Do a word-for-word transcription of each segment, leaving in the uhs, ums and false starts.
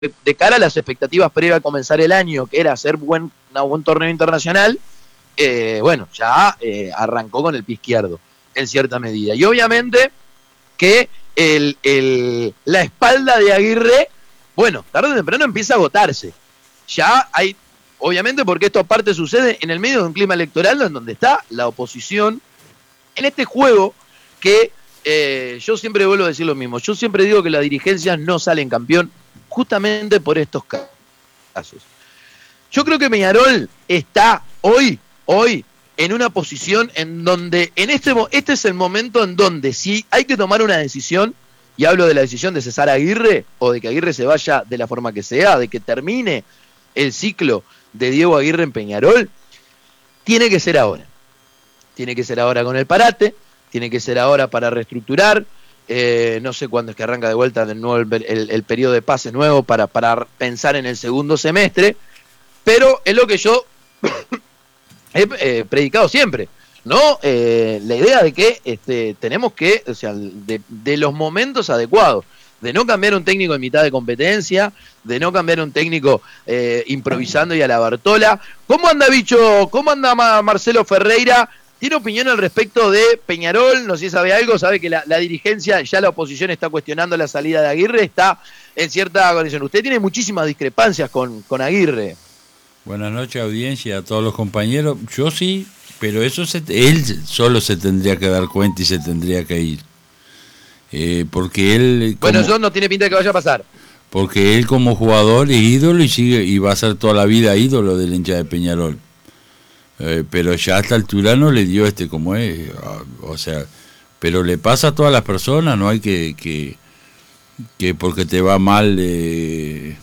de cara a las expectativas previas a comenzar el año, que era hacer buen, un buen torneo internacional, eh, bueno, ya eh, arrancó con el pie izquierdo, en cierta medida. Y obviamente que el, el, la espalda de Aguirre, bueno, tarde o temprano empieza a agotarse. Ya hay, obviamente porque esto aparte sucede en el medio de un clima electoral en donde está la oposición, en este juego que eh, yo siempre vuelvo a decir lo mismo, yo siempre digo que las dirigencias no salen campeón justamente por estos casos. Yo creo que Peñarol está hoy, hoy, en una posición en donde, en este, este es el momento en donde si hay que tomar una decisión, y hablo de la decisión de cesar a Aguirre, o de que Aguirre se vaya de la forma que sea, de que termine el ciclo de Diego Aguirre en Peñarol, tiene que ser ahora. Tiene que ser ahora con el parate, tiene que ser ahora para reestructurar, eh, no sé cuándo es que arranca de vuelta de nuevo el, el, el periodo de pases nuevo para, para pensar en el segundo semestre, pero es lo que yo he eh, predicado siempre, ¿no? Eh, la idea de que este, tenemos que, o sea, de, de los momentos adecuados, de no cambiar un técnico en mitad de competencia, de no cambiar un técnico eh, improvisando y a la Bartola. ¿Cómo anda, bicho? ¿Cómo anda Marcelo Ferreira? ¿Tiene opinión al respecto de Peñarol? No sé si sabe algo, sabe que la, la dirigencia, ya la oposición está cuestionando la salida de Aguirre, está en cierta condición. Usted tiene muchísimas discrepancias con, con Aguirre. Buenas noches, audiencia, a todos los compañeros. Yo sí, pero eso se, él solo se tendría que dar cuenta y se tendría que ir. Eh, porque él... Como, bueno, eso no tiene pinta de que vaya a pasar. Porque él como jugador es ídolo y sigue y va a ser toda la vida ídolo del hincha de Peñarol. Eh, pero ya a esta altura no le dio este como es, o sea, pero le pasa a todas las personas, no hay que que, que porque te va mal eh,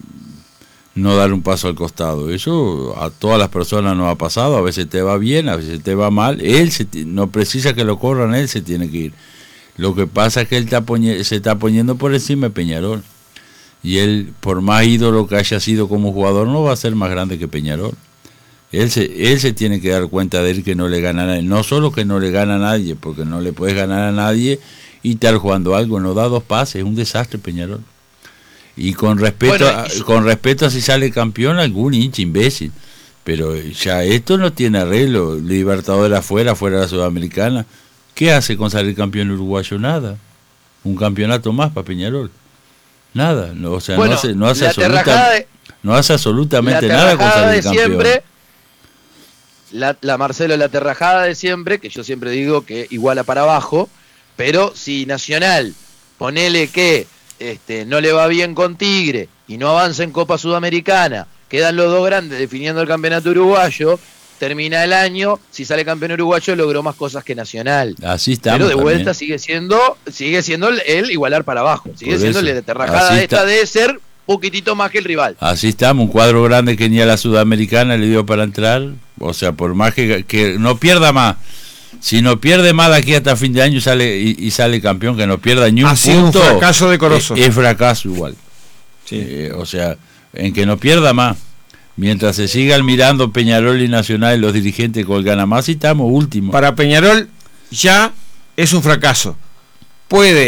no dar un paso al costado. Eso a todas las personas nos ha pasado, a veces te va bien, a veces te va mal. Él se, no precisa que lo corran, él se tiene que ir. Lo que pasa es que él está poni- se está poniendo por encima de Peñarol, y él, por más ídolo que haya sido como jugador, no va a ser más grande que Peñarol. Él se, él se tiene que dar cuenta de él que no le gana a nadie. No solo que no le gana a nadie, porque no le puedes ganar a nadie y estar jugando algo, no da dos pases, es un desastre Peñarol. Y con respeto, bueno, a, con respeto a si sale campeón, algún hincha imbécil. Pero ya esto no tiene arreglo. Libertadores afuera, fuera de la Sudamericana. ¿Qué hace con salir campeón uruguayo? Nada. Un campeonato más para Peñarol. Nada. No, o sea, bueno, no hace, no hace, absoluta, de, no hace absolutamente nada con salir campeón. Siempre, La, la Marcelo, la terrajada de siempre, que yo siempre digo que iguala para abajo, pero si Nacional, ponele que este, no le va bien con Tigre y no avanza en Copa Sudamericana, quedan los dos grandes definiendo el campeonato uruguayo, termina el año, si sale campeón uruguayo logró más cosas que Nacional. Así estamos. Pero de vuelta también. sigue siendo sigue siendo el, el igualar para abajo, sigue Por siendo eso. la terrajada esta está. de ser poquitito más que el rival. Así estamos, un cuadro grande que ni a la Sudamericana le dio para entrar, o sea, por más que, que no pierda más, si no pierde más de aquí hasta fin de año sale y, y sale campeón, que no pierda ni un ha sido punto, un fracaso decoroso. Es, es fracaso igual, sí. eh, o sea, en que no pierda más, mientras se sigan mirando Peñarol y Nacional y los dirigentes con el gana más y estamos últimos. Para Peñarol ya es un fracaso, puede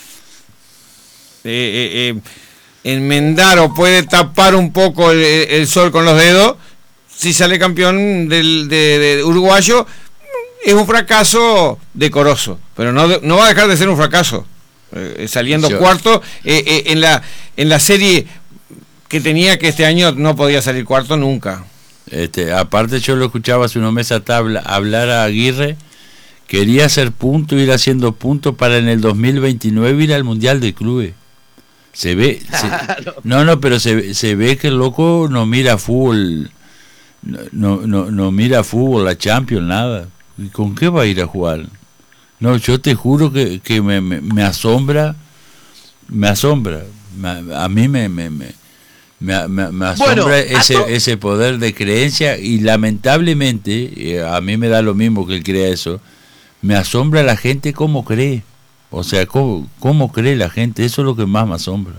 eh, eh, eh, enmendar o puede tapar un poco el, el sol con los dedos. Si sale campeón del de, de uruguayo, es un fracaso decoroso, pero no, no va a dejar de ser un fracaso. Eh, saliendo Yo. cuarto eh, eh, en la en la serie que tenía, que este año no podía salir cuarto nunca. Este, aparte yo lo escuchaba hace unos meses tabla, hablar a Aguirre, quería hacer punto, ir haciendo puntos para en el dos mil veintinueve ir al Mundial de Clubes. Se ve, se, no, no, pero se, se ve que el loco no mira fútbol, no, no, no mira fútbol, la Champions, nada. ¿Y con qué va a ir a jugar? No, yo te juro que, que me, me, me asombra, me asombra, me, a mí me, me, me, me, me, me asombra bueno, ese, to... ese poder de creencia y lamentablemente, eh, a mí me da lo mismo que él crea eso, me asombra la gente cómo cree. O sea, ¿cómo, ¿cómo cree la gente? Eso es lo que más me asombra.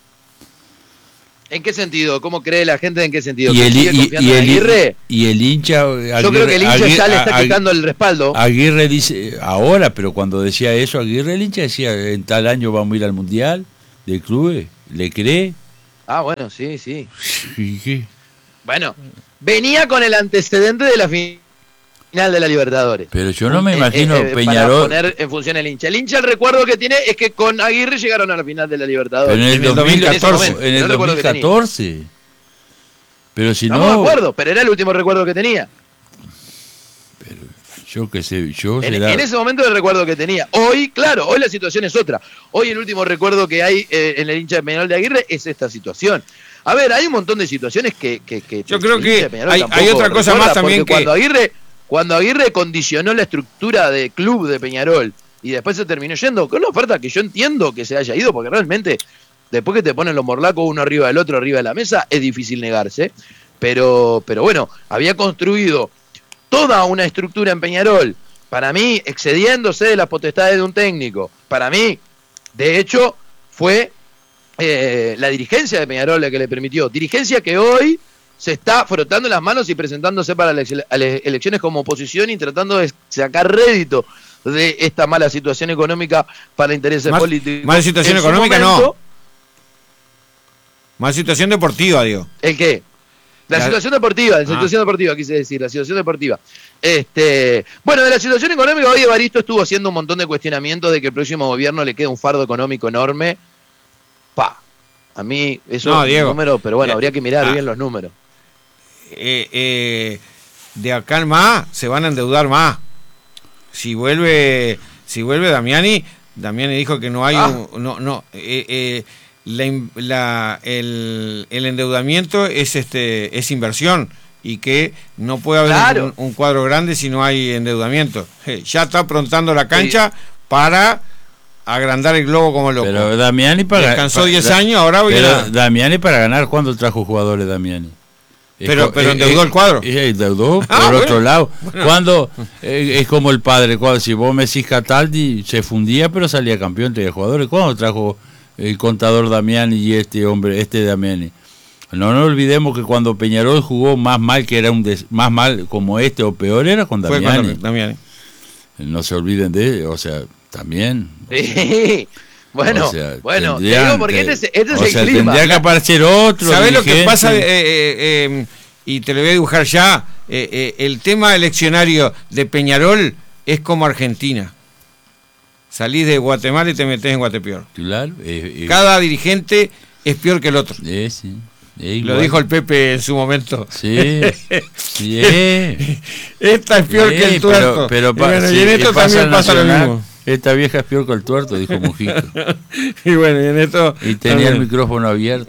¿En qué sentido? ¿Cómo cree la gente? ¿En qué sentido? Y el, y, y, el, Aguirre? y el hincha... Aguirre, Yo creo que el hincha Aguirre, ya le está Aguirre, quitando el respaldo. Aguirre dice, ahora, pero cuando decía eso, Aguirre, el hincha decía, en tal año vamos a ir al Mundial de clubes. ¿Le cree? Ah, bueno, sí, sí. ¿Y qué? Bueno, venía con el antecedente de la final de la Libertadores. Pero yo no me Eh, imagino eh, eh, Peñarol. Para poner en función el hincha. El hincha, el recuerdo que tiene es que con Aguirre llegaron a la final de la Libertadores. Pero en el En el dos mil catorce. momento, En el no recuerdo dos mil que tenía. catorce. Pero si No, no. me acuerdo, pero era el último recuerdo que tenía. Pero yo qué sé, yo En, será. en ese momento el recuerdo que tenía. Hoy, claro, hoy la situación es otra. Hoy el último recuerdo que hay eh, en el hincha de Peñarol de Aguirre es esta situación. A ver, hay un montón de situaciones que... que, que Yo el creo hincha que de Peñarol hay- tampoco hay otra cosa recuerda, más también porque que- Cuando Aguirre, cuando Aguirre condicionó la estructura de club de Peñarol y después se terminó yendo, con una oferta que yo entiendo que se haya ido, porque realmente después que te ponen los morlacos uno arriba del otro, arriba de la mesa, es difícil negarse. Pero, pero bueno, había construido toda una estructura en Peñarol, para mí, excediéndose de las potestades de un técnico. Para mí, de hecho, fue eh, la dirigencia de Peñarol la que le permitió. Dirigencia que hoy se está frotando las manos y presentándose para las ele- a las elecciones como oposición y tratando de sacar rédito de esta mala situación económica para intereses Más- políticos. mala situación En su económica, no. momento, Más situación deportiva, digo. ¿El qué? La, La- situación deportiva, la Ah. situación deportiva, quise decir, la situación deportiva. Este, bueno, de la situación económica, hoy Evaristo estuvo haciendo un montón de cuestionamientos de que el próximo gobierno le queda un fardo económico enorme. Pa, a mí eso No, es Diego. un número, pero bueno, Eh, habría que mirar ah. bien los números. Eh, eh, de acá en más se van a endeudar más. Si vuelve, si vuelve Damiani, Damiani dijo que no hay Ah. un, no, no, eh, eh, la, in- la- el, el endeudamiento es este, es inversión y que no puede haber Claro. un, un cuadro grande si no hay endeudamiento. Eh, ya está aprontando la cancha para agrandar el globo como loco. Pero Damiani para. Descansó para- diez años, ahora voy Pero a... Damiani para ganar, ¿cuándo trajo jugadores Damiani? Es Pero- co- pero eh, endeudó eh, el cuadro. eh, endeudó por Ah, bueno. otro lado. Cuando eh, es como el padre, cuando si vos me decís Cataldi se fundía pero salía campeón de jugadores. ¿Cuándo trajo el contador Damiani y este hombre, este Damiani? No nos olvidemos que cuando Peñarol jugó más mal que era un des- más mal como este o peor era con Fue Damiani. cuando- Damiani. No se olviden de, o sea, también. Sí. Bueno, O sea, bueno, te tendrían digo porque que- este es, este es o el sea, clima. tendría que aparecer otro. ¿Sabés lo que dirigente. pasa? Eh, eh, eh, y te lo voy a dibujar ya. Eh, eh, el tema eleccionario de Peñarol es como Argentina. Salís de Guatemala y te metés en Guatepeor. Claro, eh, eh, Cada dirigente es peor que el otro. eh, sí, eh, Lo igual. dijo el Pepe en su momento. Sí, sí, eh. Esta es peor Sí, que el tuerto. Pero, pero y, pa- bueno, sí, y en esto pasa también en pasa lo Nacional, mismo. Esta vieja es peor que el tuerto, dijo Mujica. Y bueno, y en esto. Y tenía el también. micrófono abierto.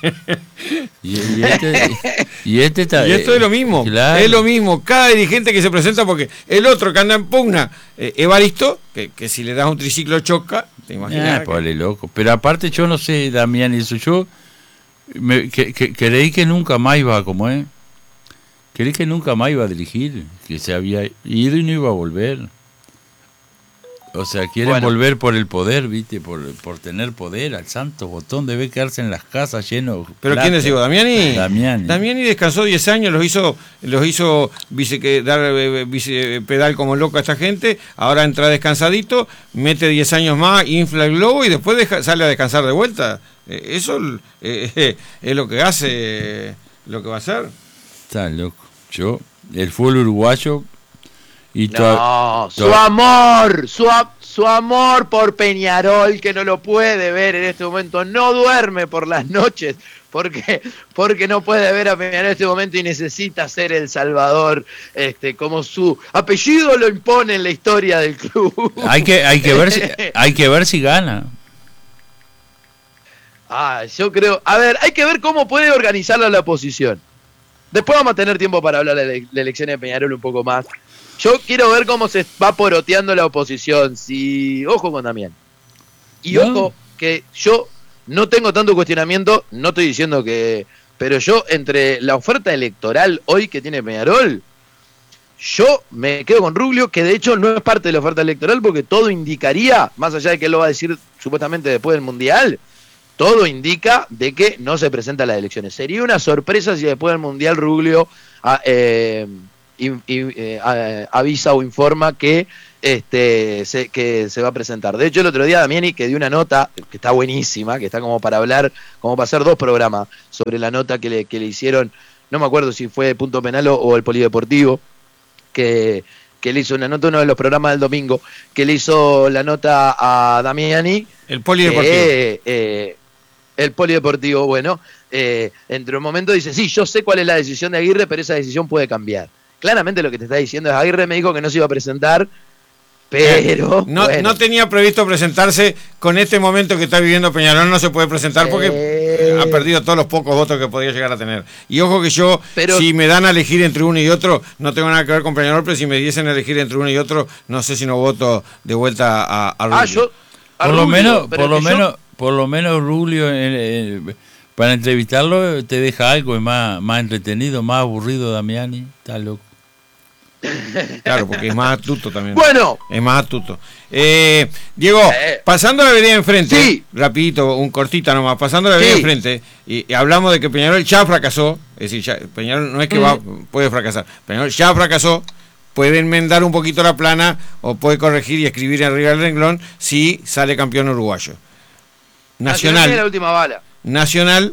Y, y este, y este está. Y esto es lo mismo, Claro. es lo mismo. Cada dirigente que se presenta, porque el otro que anda en pugna, eh, Evaristo, que, que si le das un triciclo choca, te imaginas. Ah, que- pobre loco. Pero aparte, yo no sé, Damián, eso yo me, que, que- creí que nunca más iba, como es. Creí que nunca más iba a dirigir, que se había ido y no iba a volver. O sea, quieren Bueno. volver por el poder, ¿viste? Por, por tener poder, al santo botón, debe quedarse en las casas lleno. ¿Pero quién les digo? ¿Damiani? Damiani. Damiani descansó diez años, los hizo los hizo vice, que, dar eh, vice, pedal como loco a esta gente, ahora entra descansadito, mete diez años más, infla el globo y después deja- sale a descansar de vuelta. Eh, eso eh, eh, es lo que hace, eh, lo que va a hacer. Está loco. Yo, el fútbol uruguayo y toda- No, su toda- amor, su, a- su amor por Peñarol, que no lo puede ver en este momento, no duerme por las noches, porque, porque no puede ver a Peñarol en este momento y necesita ser el Salvador, este, como su apellido lo impone en la historia del club. hay que hay que ver si, hay que ver si gana. Ah, yo creo, a ver, hay que ver cómo puede organizarla la oposición. Después vamos a tener tiempo para hablar de la, la elección de Peñarol un poco más. Yo quiero ver cómo se va poroteando la oposición. Si, ojo con Damián. Y No. ojo que yo no tengo tanto cuestionamiento, no estoy diciendo que, pero yo entre la oferta electoral hoy que tiene Peñarol, yo me quedo con Ruglio, que de hecho no es parte de la oferta electoral porque todo indicaría, más allá de que él lo va a decir supuestamente después del Mundial, todo indica de que no se presenta a las elecciones. Sería una sorpresa si después del Mundial Ruglio ah, eh, y, y, eh, avisa o informa que este se, que se va a presentar. De hecho, el otro día Damiani, que dio una nota que está buenísima, que está como para hablar, como para hacer dos programas sobre la nota que le, que le hicieron, no me acuerdo si fue Punto Penal o, o el Polideportivo, que, que le hizo una nota, uno de los programas del domingo, que le hizo la nota a Damiani. El Polideportivo. Que, eh, el Polideportivo, bueno, eh, entre un momento dice, sí, yo sé cuál es la decisión de Aguirre, pero esa decisión puede cambiar. Claramente lo que te está diciendo es, Aguirre me dijo que no se iba a presentar, pero... No, bueno. no tenía previsto presentarse con este momento que está viviendo Peñarol, no se puede presentar porque Eh... ha perdido todos los pocos votos que podía llegar a tener. Y ojo que yo, pero... si me dan a elegir entre uno y otro, no tengo nada que ver con Peñarol, pero si me diesen a elegir entre uno y otro, no sé si no voto de vuelta a, a Rubio. Ah, yo... a Por lo Rubio, menos, pero por lo que menos, yo... por lo menos Rubio, eh, eh, para entrevistarlo te deja algo, es más, más entretenido, más aburrido Damiani, está loco. Claro, porque es más astuto también. Bueno. Es más astuto. Eh, Diego, Eh. pasando la vereda enfrente, Sí. rapidito, un cortita nomás, pasando la vereda Sí. enfrente, y, y hablamos de que Peñarol ya fracasó, es decir, ya, Peñarol no es que Mm. va, puede fracasar, Peñarol ya fracasó, puede enmendar un poquito la plana, o puede corregir y escribir arriba del renglón, si sale campeón uruguayo. Nacional es la Nacional, última bala. Nacional,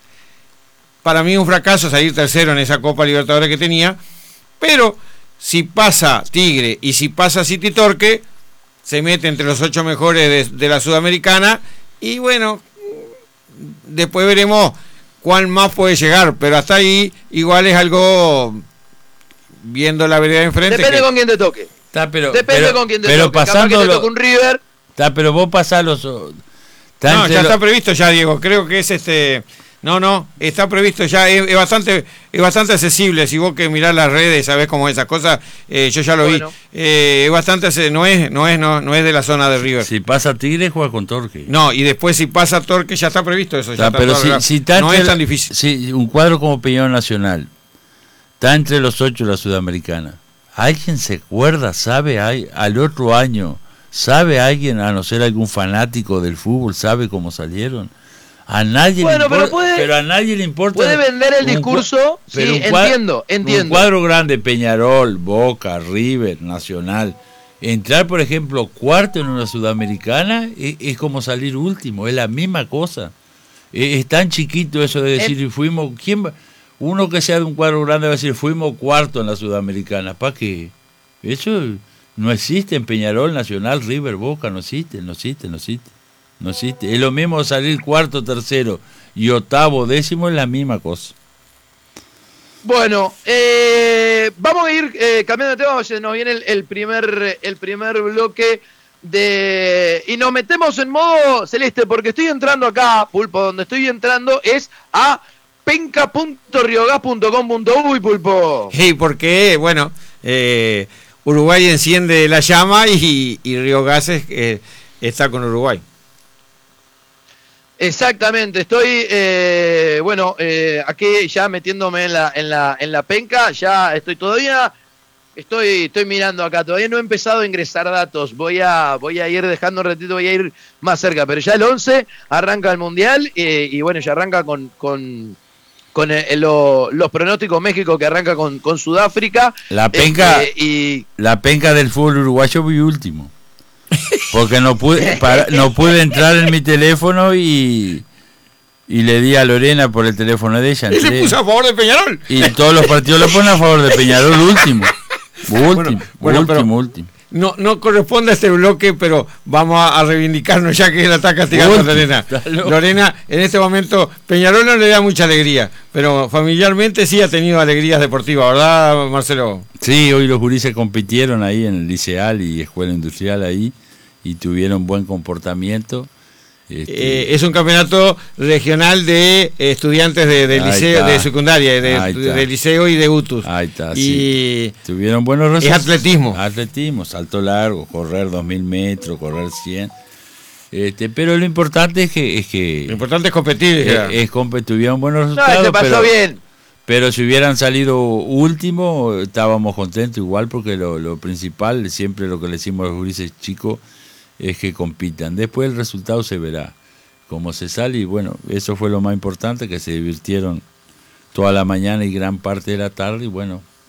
para mí un fracaso salir tercero en esa Copa Libertadores que tenía, pero si pasa Tigre y si pasa City Torque, se mete entre los ocho mejores de, de la Sudamericana y bueno, después veremos cuál más puede llegar, pero hasta ahí igual es algo, viendo la vereda de enfrente. Depende que, con quién te toque. Está, pero, Depende pero, con quién te pero toque. Capaz que pasando te lo- toque un River. está, pero vos pasás los... Está no, entre ya lo- está previsto ya, Diego, creo que es este... No, no, está previsto ya, es, es bastante es bastante accesible, si vos que mirás las redes, sabés cómo es esas cosas, eh, yo ya lo Bueno. vi, eh, es bastante, ace- no es no es no, no es de la zona de River. Si pasa Tigre, juega con Torque. No, y después si pasa Torque ya está previsto eso, ya Está, está pero todo si, arreglado. si está no entre es tan la- difícil. si un cuadro como Peñarol Nacional está entre los ocho de la Sudamericana, ¿alguien se acuerda, sabe, hay, al otro año, sabe alguien, a no ser algún fanático del fútbol, sabe cómo salieron? A nadie Bueno, le pero importa, puede- pero a nadie le importa. Puede vender el un cua- discurso, sí, pero un cua- entiendo, entiendo. Un cuadro grande, Peñarol, Boca, River, Nacional. Entrar, por ejemplo, cuarto en una Sudamericana es, es como salir último, es la misma cosa. Es, es tan chiquito eso de decir, fuimos, ¿quién va? Uno que sea de un cuadro grande va a decir, fuimos cuarto en la Sudamericana. ¿Para qué? Eso no existe en Peñarol, Nacional, River, Boca, no existe, no existe, no existe. No existe. Es lo mismo salir cuarto, tercero y octavo, décimo, es la misma cosa. Bueno, eh, vamos a ir eh, cambiando de tema, se nos viene el, el primer el primer bloque de y nos metemos en modo celeste porque estoy entrando acá, Pulpo, donde estoy entrando es a penca punto riogas punto com punto uy, Pulpo. Sí, porque, bueno, eh, Uruguay enciende la llama y, y Río Gases eh, está con Uruguay. Exactamente, estoy, eh, bueno, eh, aquí ya metiéndome en la, en la, en la penca, ya estoy todavía, estoy, estoy mirando acá, todavía no he empezado a ingresar datos, voy a, voy a ir dejando un ratito, voy a ir más cerca, pero ya el once arranca el Mundial eh, y bueno, ya arranca con, con, con el- lo- los pronósticos México que arranca con, con Sudáfrica. La penca, Este, y la penca del fútbol uruguayo vi último. Porque no pude, para- no pude entrar en mi teléfono y, y le di a Lorena por el teléfono de ella. Y se entré. puso a favor de Peñarol. Y todos los partidos lo ponen a favor de Peñarol, último. Último, Bueno, bueno, último, pero- último. No, no corresponde a este bloque, pero vamos a, a reivindicarnos ya que la está castigando Último, Lorena. está loco. Lorena, en este momento, Peñarol no le da mucha alegría, pero familiarmente sí ha tenido alegrías deportivas, ¿verdad, Marcelo? Sí, hoy los gurises compitieron ahí en el liceal y escuela industrial ahí y tuvieron buen comportamiento. Este, Eh, es un campeonato regional de eh, estudiantes de, de Ahí liceo, está. de secundaria, de, Ahí está. de liceo y de U T U S. ahí está, y sí. Tuvieron buenos es resultados. atletismo. Atletismo, salto largo, correr dos mil metros, correr cien. Este, pero lo importante es que es que Lo importante es competir. eh, ya. es compe- tuvieron buenos no, resultados. se pasó pero, bien. pero si hubieran salido último, estábamos contentos igual porque lo, lo principal, siempre lo que le decimos a los gurises chicos, es que compitan. Después el resultado se verá cómo se sale y bueno, eso fue lo más importante, que se divirtieron toda la mañana y gran parte de la tarde y bueno,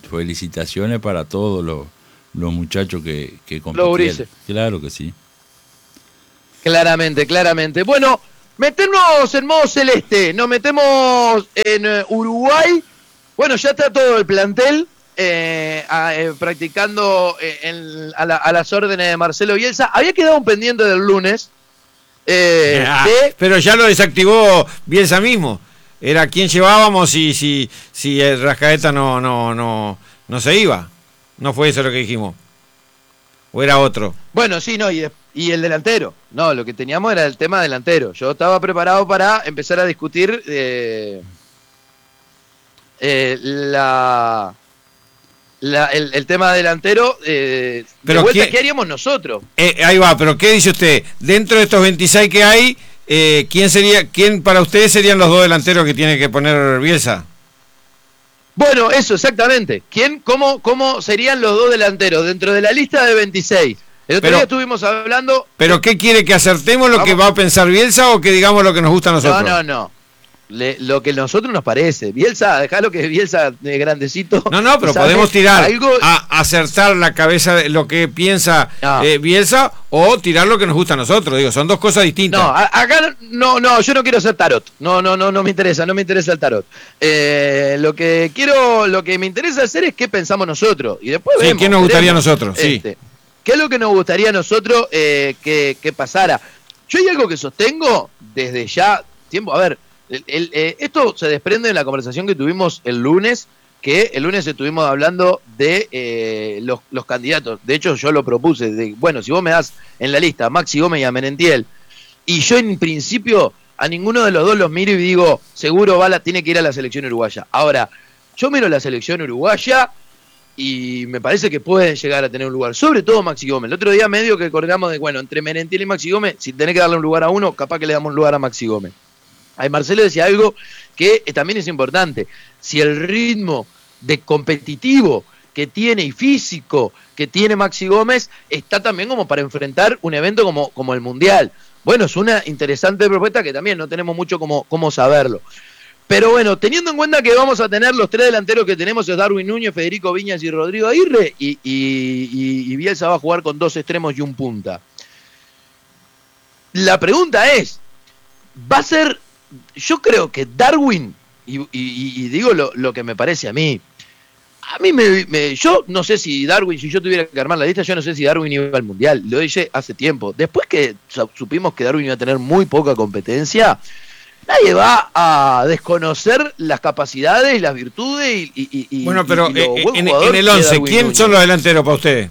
felicitaciones para todos los, los muchachos que, que compitieron. Claro que sí. Claramente, claramente. Bueno, meternos en modo celeste, nos metemos en uh, Uruguay. Bueno, ya está todo el plantel eh, a, eh, practicando eh, en, a, la, a las órdenes de Marcelo Bielsa. Había quedado un pendiente del lunes. Eh, ah, de... Pero ya lo desactivó Bielsa mismo. Era quien llevábamos y si, si el Rascaeta no, no, no, no se iba. No fue eso lo que dijimos. ¿O era otro? Bueno, sí, no, y, de, y el delantero. No, lo que teníamos era el tema delantero. Yo estaba preparado para empezar a discutir eh, eh, la, la, el, el tema delantero. Eh, pero de vuelta, ¿qué, ¿qué haríamos nosotros? Eh, ahí va, pero ¿qué dice usted? Dentro de estos veintiséis que hay, eh, ¿quién sería, quién para ustedes serían los dos delanteros que tiene que poner Bielsa? Bueno, eso, exactamente. ¿Quién, cómo, cómo serían los dos delanteros dentro de la lista de veintiséis? El otro pero, día estuvimos hablando... ¿Pero qué quiere, que acertemos lo Vamos. que va a pensar Bielsa o que digamos lo que nos gusta a nosotros? No, no, no. Le, lo que a nosotros nos parece. Bielsa, dejalo que Bielsa de grandecito. No, no, pero podemos tirar algo... a acertar la cabeza de lo que piensa no. eh, Bielsa o tirar lo que nos gusta a nosotros. Digo, son dos cosas distintas. No, a, acá no, no, yo no quiero hacer tarot. No, no, no, no me interesa, no me interesa el tarot. Eh, lo que quiero, lo que me interesa hacer es qué pensamos nosotros. Y después sí, vemos. ¿qué nos gustaría a nosotros? Este, sí. ¿Qué es lo que nos gustaría a nosotros eh, que, que pasara? Yo hay algo que sostengo desde ya tiempo. A ver, el, el, eh, esto se desprende de la conversación que tuvimos el lunes, que el lunes estuvimos hablando de eh, los, los candidatos. De hecho, yo lo propuse. De, bueno, si vos me das en la lista a Maxi Gómez y a Merentiel, y yo en principio a ninguno de los dos los miro y digo, seguro Bala tiene que ir a la selección uruguaya. Ahora, yo miro la selección uruguaya y me parece que pueden llegar a tener un lugar, sobre todo Maxi Gómez. El otro día medio que acordamos de, bueno, entre Merentiel y Maxi Gómez, si tenés que darle un lugar a uno, capaz que le damos un lugar a Maxi Gómez. Ahí Marcelo decía algo que también es importante. Si el ritmo de competitivo que tiene y físico que tiene Maxi Gómez está también como para enfrentar un evento como, como el Mundial. Bueno, es una interesante propuesta que también no tenemos mucho como, como saberlo. Pero bueno, teniendo en cuenta que vamos a tener los tres delanteros que tenemos, es Darwin Núñez, Federico Viñas y Rodrigo Aguirre, y, y, y, y Bielsa va a jugar con dos extremos y un punta. La pregunta es, va a ser, yo creo que Darwin, y, y, y digo lo, lo que me parece a mí, a mí me, me, yo no sé si Darwin, si yo tuviera que armar la lista, yo no sé si Darwin iba al Mundial, lo dije hace tiempo. Después que supimos que Darwin iba a tener muy poca competencia, nadie va a desconocer las capacidades y las virtudes y, y, y bueno, pero y, y eh, en, en el once, ¿quién Núñez. son los delanteros para usted?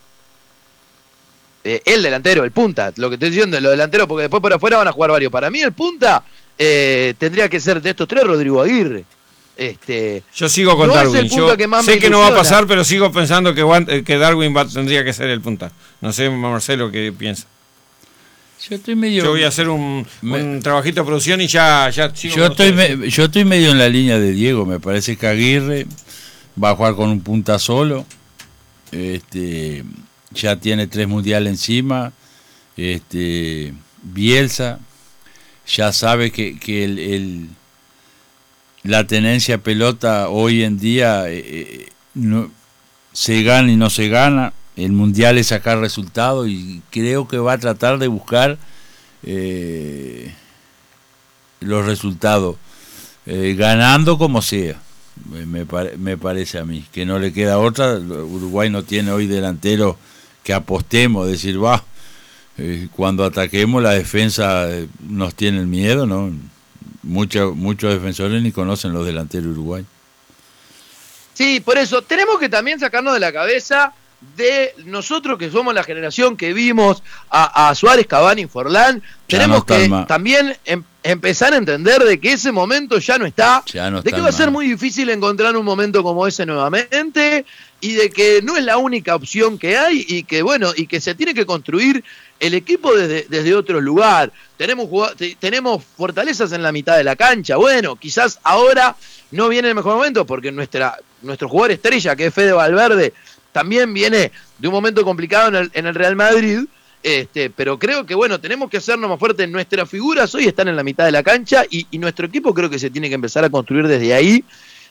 Eh, el delantero, el punta, lo que estoy diciendo, los delanteros, porque después por afuera van a jugar varios. Para mí el punta eh, tendría que ser de estos tres Rodrigo Aguirre. Este, yo sigo con no Darwin, yo que sé que no va a pasar, pero sigo pensando que, que Darwin va, tendría que ser el punta. No sé, Marcelo, qué piensa. Yo estoy medio. Yo voy a hacer un, me... un trabajito de producción y ya, ya sigo. Yo estoy, me, yo estoy medio en la línea de Diego. Me parece que Aguirre va a jugar con un punta solo. Este, ya tiene tres mundiales encima. Este, Bielsa ya sabe que, que el, el la tenencia pelota hoy en día eh, no, se gana y no se gana. El mundial es sacar resultados y creo que va a tratar de buscar eh, los resultados eh, ganando como sea. Me, pare, me parece a mí que no le queda otra. Uruguay no tiene hoy delantero que apostemos, decir va eh, cuando ataquemos la defensa eh, nos tiene miedo, ¿no? Muchos muchos defensores ni conocen los delanteros Uruguay. Sí, por eso tenemos que también sacarnos de la cabeza de nosotros que somos la generación que vimos a, a Suárez, Cavani y Forlán. Ya tenemos no que mal. también em, empezar a entender de que ese momento ya no está, ya no de que va a ser muy difícil encontrar un momento como ese nuevamente y de que no es la única opción que hay y que bueno, y que se tiene que construir el equipo desde, desde otro lugar. Tenemos, tenemos fortalezas en la mitad de la cancha. Bueno, quizás ahora no viene el mejor momento porque nuestra, nuestro jugador estrella, que es Fede Valverde, también viene de un momento complicado en el, en el Real Madrid. Este, pero creo que bueno, tenemos que hacernos más fuertes. Nuestras figuras hoy están en la mitad de la cancha y, y nuestro equipo creo que se tiene que empezar a construir desde ahí.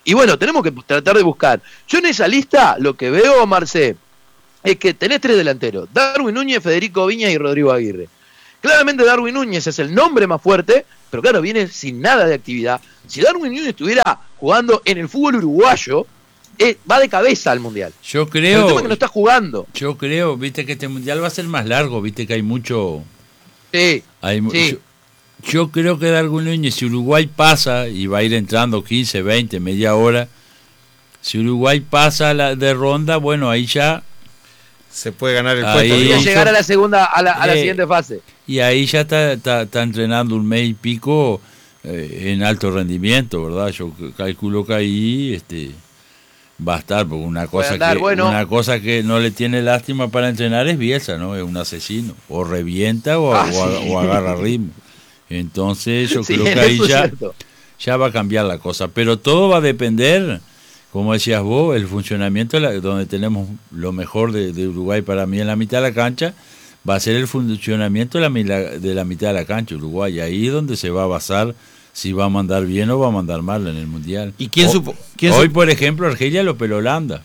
Y bueno, tenemos que tratar de buscar. Yo en esa lista lo que veo, Marcé, es que tenés tres delanteros, Darwin Núñez, Federico Viñas y Rodrigo Aguirre. Claramente Darwin Núñez es el nombre más fuerte, pero claro, viene sin nada de actividad. Si Darwin Núñez estuviera jugando en el fútbol uruguayo, eh, va de cabeza al Mundial. Yo creo... Pero el tema es que no está jugando. Yo creo, viste que este Mundial va a ser más largo, viste que hay mucho... Sí, hay, sí. Yo, yo creo que Darwin Núñez, si Uruguay pasa, y va a ir entrando quince, veinte, media hora, si Uruguay pasa la de ronda, bueno, ahí ya... se puede ganar el Ahí puesto. Podría hizo- llegar a la segunda, a la, a la Eh, siguiente fase. Y ahí ya está, está, está entrenando un mes y pico eh, en alto rendimiento, ¿verdad? Yo c- calculo que ahí este, va a estar, porque una Puede cosa, andar, que, bueno. una cosa que no le tiene lástima para entrenar es Bielsa, ¿no? Es un asesino. O revienta o, Ah, o, sí. o agarra ritmo. Entonces yo Sí, creo que ahí eso es ya, cierto. ya va a cambiar la cosa. Pero todo va a depender, como decías vos, el funcionamiento, de la- donde tenemos lo mejor de, de Uruguay para mí en la mitad de la cancha, va a ser el funcionamiento de la, mila- de la mitad de la cancha Uruguay. Ahí es donde se va a basar si va a mandar bien o va a mandar mal en el Mundial. ¿Y quién O- supo- quién Hoy, supo- por ejemplo, Argelia lo peló Holanda.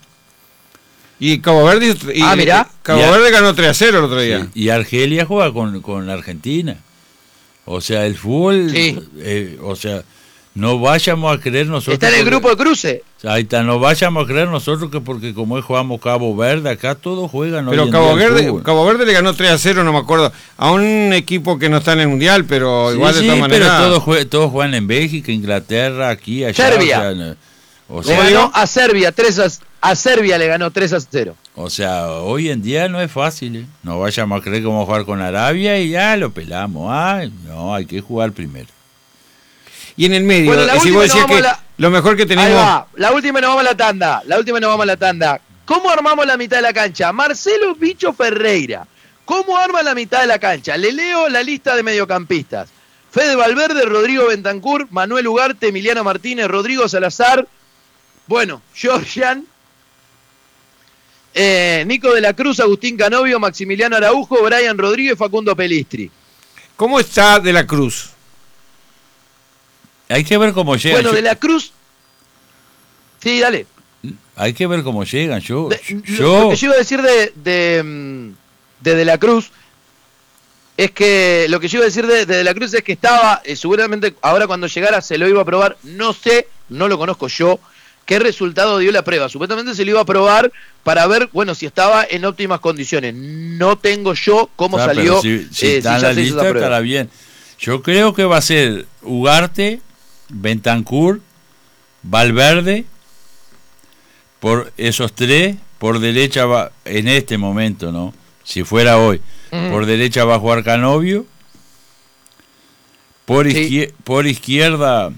Y Cabo Verde, y, Ah, mirá. Cabo Ya. Verde ganó tres a cero el otro día. Sí, y Argelia juega con, con Argentina. O sea, el fútbol, Sí. eh, o sea, no vayamos a creer nosotros... Está en el porque- grupo de cruce. Ahí está, no vayamos a creer nosotros que porque como hoy jugamos Cabo Verde, acá todos juegan hoy Pero en Cabo día al Verde, fútbol. Cabo Verde le ganó tres a cero, no me acuerdo, a un equipo que no está en el Mundial, pero Sí, igual de sí, todas pero maneras... todos, jue- todos juegan en Bélgica, Inglaterra, aquí, allá. Serbia. O sea, no- o Le sea, ganó digo? a Serbia tres a, a Serbia le ganó tres a cero. o sea, hoy en día no es fácil, ¿eh? No vayamos a creer que vamos a jugar con Arabia y ya lo pelamos. Ay, no, hay que jugar primero. Y en el medio, Bueno, la si última vos nos decías vamos que a la- lo mejor que Ahí tenemos... va, la última nos vamos a la tanda, la última nos vamos a la tanda. ¿Cómo armamos la mitad de la cancha? Marcelo Bicho Ferreira. ¿Cómo arma la mitad de la cancha? Le leo la lista de mediocampistas. Fede Valverde, Rodrigo Bentancur, Manuel Ugarte, Emiliano Martínez, Rodrigo Salazar, bueno, Georgian, eh, Nico de la Cruz, Agustín Canovio, Maximiliano Araujo, Brian Rodríguez, Facundo Pelistri. ¿Cómo está De la Cruz? Hay que ver cómo llegan. Bueno, yo- de la Cruz... Sí, dale. Hay que ver cómo llegan. Yo, De- yo, Lo que yo iba a decir de de, mm, de De la Cruz es que lo que yo iba a decir de De, de la Cruz es que estaba, eh, seguramente ahora cuando llegara se lo iba a probar, no sé, no lo conozco yo, qué resultado dio la prueba. Supuestamente se lo iba a probar para ver, bueno, si estaba en óptimas condiciones. No tengo yo cómo Ah, salió, pero si, si eh, está en ya la se hizo lista, esa prueba. estará bien. Yo creo que va a ser Ugarte, Bentancur, Valverde, por esos tres, por derecha va, en este momento, ¿no? Si fuera hoy, Ujú. por derecha va a jugar Canovio, por, Sí. izquier- por izquierda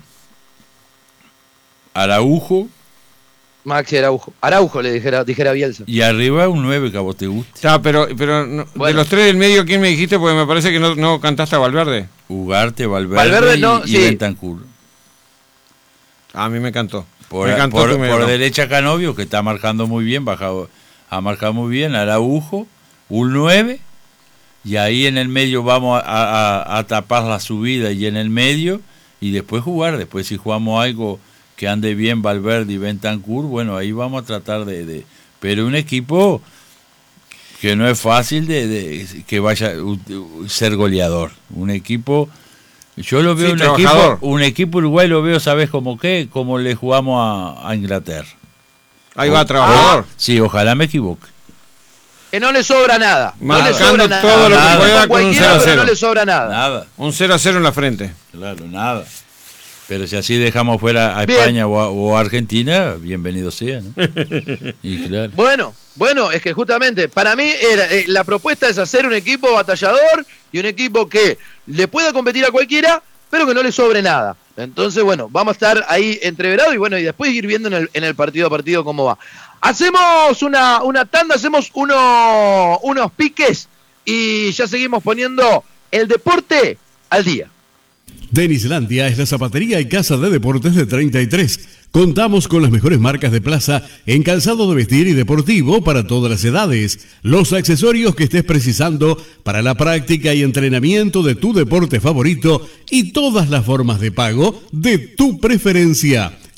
Araujo, Maxi Araujo. Araujo le dijera, dijera Bielsa. y arriba un nueve que a vos te guste. Ya, pero, pero no- de Bueno. los tres del medio, ¿quién me dijiste? Porque me parece que no, no cantaste a Valverde. Ugarte, Valverde, Valverde y, no, y sí. Bentancur. A mí me encantó. Por, me encantó por, tu medio por campo. derecha Canovio, que está marcando muy bien, baja, ha marcado muy bien, Araujo, un nueve, y ahí en el medio vamos a, a- a tapar la subida y en el medio, y después jugar, después si jugamos algo que ande bien Valverde y Bentancur, bueno, ahí vamos a tratar de... de pero un equipo que no es fácil de, de que vaya a ser goleador, un equipo... Yo lo veo Sí, un trabajador. equipo, un equipo uruguay lo veo, ¿sabes cómo qué? Como le jugamos a, a Inglaterra. Ahí va, trabajador. Sí, ojalá me equivoque. Que no le sobra nada. No le Marcando sobra nada. todo lo que Nada. pueda Con con un cualquiera, cero a pero cero. no le sobra nada. Nada, Un cero a cero en la frente. claro, nada. Pero si así dejamos fuera a Bien. España o a, o a Argentina, bienvenido sea, ¿no? Y claro. Bueno, bueno, es que justamente para mí era, eh, la propuesta es hacer un equipo batallador y un equipo que le pueda competir a cualquiera, pero que no le sobre nada. Entonces, bueno, vamos a estar ahí entreverados y bueno, y después ir viendo en el, en el partido a partido cómo va. Hacemos una, una tanda, hacemos uno, unos piques y ya seguimos poniendo el deporte al día. Denislandia es la zapatería y casa de deportes de treinta y tres. Contamos con las mejores marcas de plaza en calzado de vestir y deportivo para todas las edades. Los accesorios que estés precisando para la práctica y entrenamiento de tu deporte favorito y todas las formas de pago de tu preferencia.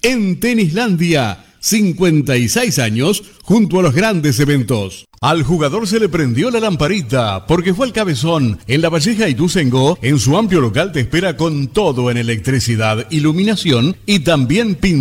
En Tenislandia, cincuenta y seis años junto a los grandes eventos. Al jugador se le prendió la lamparita porque fue al Cabezón. En La Valleja y Ituzaingó, en su amplio local te espera con todo en electricidad, iluminación y también pintura.